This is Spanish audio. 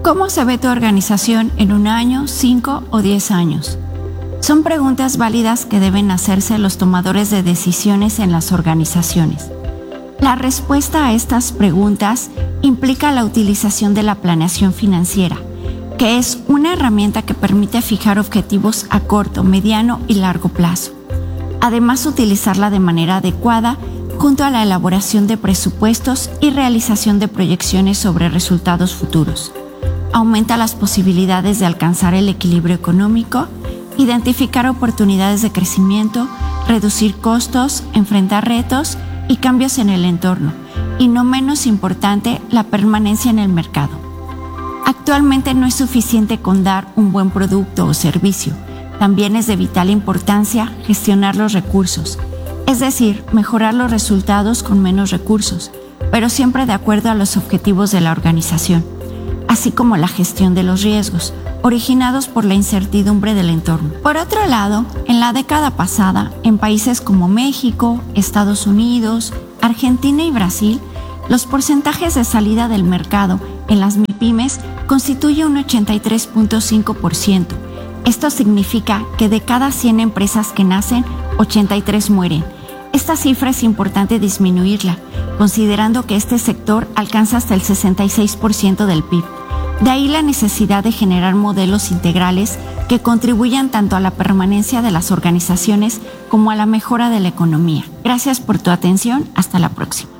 ¿Cómo se ve tu organización en 1 año, 5 o 10 años? Son preguntas válidas que deben hacerse los tomadores de decisiones en las organizaciones. La respuesta a estas preguntas implica la utilización de la planeación financiera, que es una herramienta que permite fijar objetivos a corto, mediano y largo plazo. Además, utilizarla de manera adecuada junto a la elaboración de presupuestos y realización de proyecciones sobre resultados futuros. Aumenta las posibilidades de alcanzar el equilibrio económico, identificar oportunidades de crecimiento, reducir costos, enfrentar retos y cambios en el entorno, y no menos importante, la permanencia en el mercado. Actualmente no es suficiente con dar un buen producto o servicio, también es de vital importancia gestionar los recursos, es decir, mejorar los resultados con menos recursos, pero siempre de acuerdo a los objetivos de la organización, así como la gestión de los riesgos, originados por la incertidumbre del entorno. Por otro lado, en la década pasada, en países como México, Estados Unidos, Argentina y Brasil, los porcentajes de salida del mercado en las MIPYMES constituye un 83.5%. Esto significa que de cada 100 empresas que nacen, 83 mueren. Esta cifra es importante disminuirla, considerando que este sector alcanza hasta el 66% del PIB. De ahí la necesidad de generar modelos integrales que contribuyan tanto a la permanencia de las organizaciones como a la mejora de la economía. Gracias por tu atención. Hasta la próxima.